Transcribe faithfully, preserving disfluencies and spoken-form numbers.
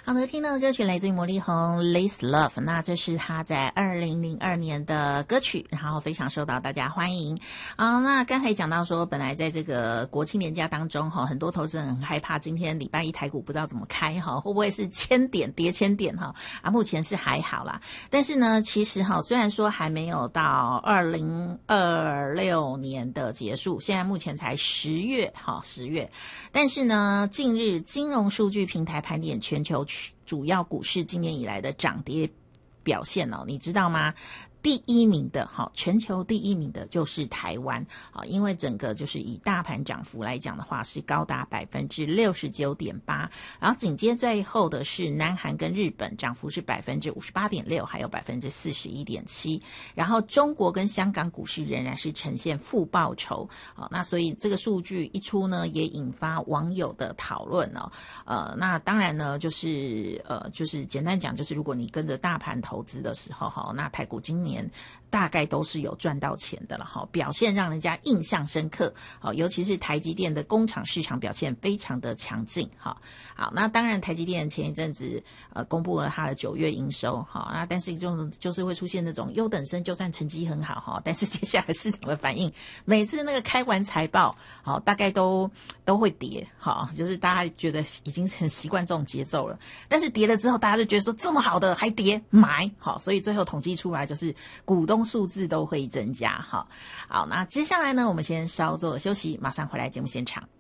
好的，听到的歌曲来自于魔力红 This Love， 那这是他在二零零二年的歌曲，然后非常受到大家欢迎啊。那刚才讲到说，本来在这个国庆连假当中哈，很多投资人很害怕今天礼拜一台股不知道怎么开哈，会不会是千点跌千点哈？啊，目前是还好啦，但是呢，其实哈，虽然说还没有到二零二六年的结束，现在目前才十月哈，十月，但是呢，近日金融数据平台盘点全球主要股市今年以来的涨跌表现哦，你知道吗？第一名的哈，全球第一名的就是台湾啊，因为整个就是以大盘涨幅来讲的话，是高达百分之六十九点八，然后紧接最后的是南韩跟日本，涨幅是百分之五十八点六，还有百分之四十一点七，然后中国跟香港股市仍然是呈现负报酬啊，那所以这个数据一出呢，也引发网友的讨论哦，呃，那当然呢，就是呃，就是简单讲，就是如果你跟着大盘投资的时候哈，那台股今年大概都是有赚到钱的了哈，表现让人家印象深刻，好，尤其是台积电的工厂市场表现非常的强劲哈。好，那当然台积电前一阵子呃公布了它的九月营收哈，啊，但是就就是会出现那种优等生，就算成绩很好哈，但是接下来市场的反应，每次那个开完财报，好，大概都都会跌哈，就是大家觉得已经很习惯这种节奏了，但是跌了之后，大家就觉得说这么好的还跌买好，所以最后统计出来就是股东数字都会增加哈。好，那接下来呢，我们先稍作休息，马上回来节目现场。